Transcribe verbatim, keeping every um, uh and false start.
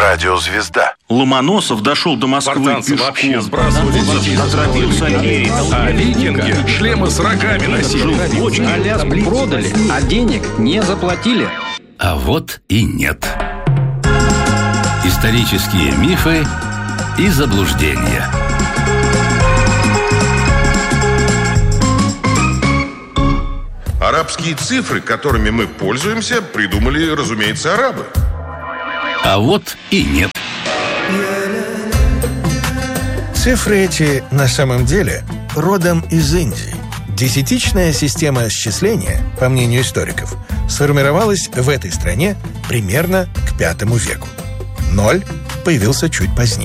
радиозвезда. Ломоносов дошел до Москвы Спартанцы пешком. вообще сбрасывали детей. Отравился Алгерий. А викинги шлемы с рогами носили. Аляску продали, а денег не заплатили. А вот и нет. Исторические мифы и заблуждения. Арабские цифры, которыми мы пользуемся, придумали, разумеется, арабы. А вот и нет. Цифры эти на самом деле родом из Индии. Десятичная система счисления, по мнению историков, сформировалась в этой стране примерно к пятому веку. Ноль появился чуть позднее.